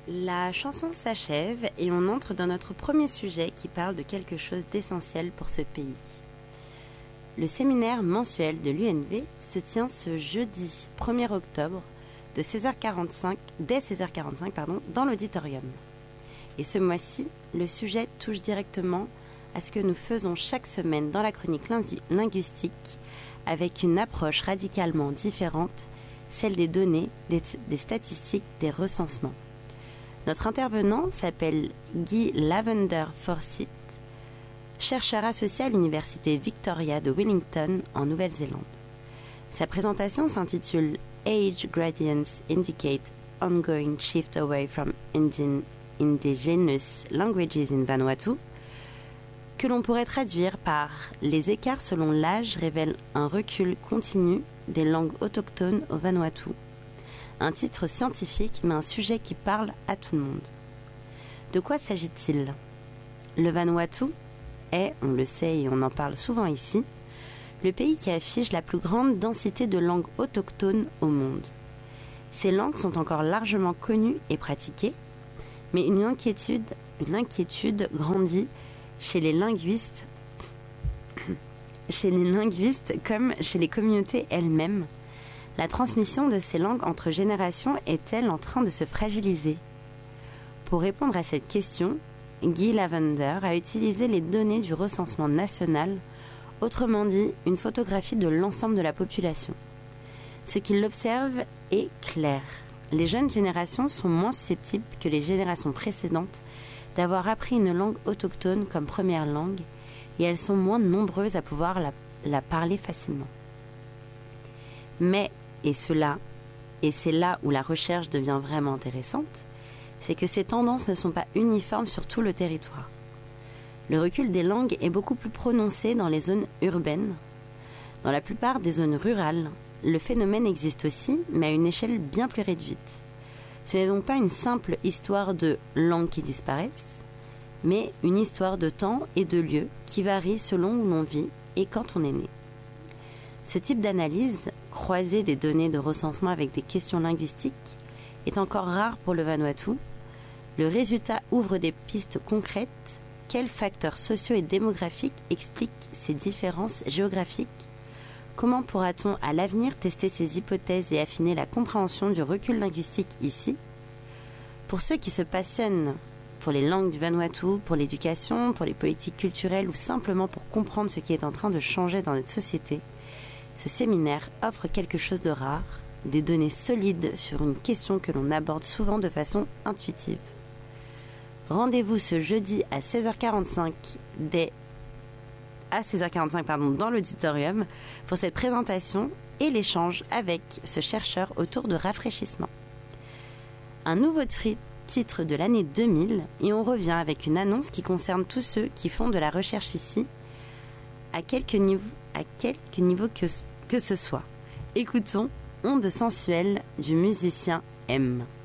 La chanson s'achève et on entre dans notre premier sujet qui parle de quelque chose d'essentiel pour ce pays. Le séminaire mensuel de l'UNV se tient ce jeudi 1er octobre dès 16h45 dans l'auditorium. Et ce mois-ci, le sujet touche directement à ce que nous faisons chaque semaine dans la chronique linguistique avec une approche radicalement différente, celle des données, des statistiques, des recensements. Notre intervenant s'appelle Guy Lavender Forsyth, chercheur associé à l'université Victoria de Wellington en Nouvelle-Zélande. Sa présentation s'intitule Age Gradients Indicate Ongoing Shift Away from Indigenous Languages in Vanuatu, que l'on pourrait traduire par Les écarts selon l'âge révèlent un recul continu des langues autochtones au Vanuatu. Un titre scientifique, mais un sujet qui parle à tout le monde. De quoi s'agit-il ? Le Vanuatu est, on le sait et on en parle souvent ici, le pays qui affiche la plus grande densité de langues autochtones au monde. Ces langues sont encore largement connues et pratiquées, mais une inquiétude grandit chez les linguistes comme chez les communautés elles-mêmes. La transmission de ces langues entre générations est-elle en train de se fragiliser ? Pour répondre à cette question, Guy Lavender a utilisé les données du recensement national, autrement dit une photographie de l'ensemble de la population. Ce qu'il observe est clair. Les jeunes générations sont moins susceptibles que les générations précédentes d'avoir appris une langue autochtone comme première langue et elles sont moins nombreuses à pouvoir la parler facilement. Mais, et c'est là où la recherche devient vraiment intéressante, c'est que ces tendances ne sont pas uniformes sur tout le territoire. Le recul des langues est beaucoup plus prononcé dans les zones urbaines. Dans la plupart des zones rurales, le phénomène existe aussi, mais à une échelle bien plus réduite. Ce n'est donc pas une simple histoire de langues qui disparaissent, mais une histoire de temps et de lieu qui varie selon où l'on vit et quand on est né. Ce type d'analyse, croisée des données de recensement avec des questions linguistiques, est encore rare pour le Vanuatu. Le résultat ouvre des pistes concrètes. Quels facteurs sociaux et démographiques expliquent ces différences géographiques ? Comment pourra-t-on à l'avenir tester ces hypothèses et affiner la compréhension du recul linguistique ici ? Pour ceux qui se passionnent pour les langues du Vanuatu, pour l'éducation, pour les politiques culturelles ou simplement pour comprendre ce qui est en train de changer dans notre société, ce séminaire offre quelque chose de rare, des données solides sur une question que l'on aborde souvent de façon intuitive. Rendez-vous ce jeudi à 16h45 dans l'auditorium pour cette présentation et l'échange avec ce chercheur autour de rafraîchissement. Un nouveau titre de l'année 2000 et on revient avec une annonce qui concerne tous ceux qui font de la recherche ici, à quelque niveau que ce soit. Écoutons Onde sensuelle du musicien M.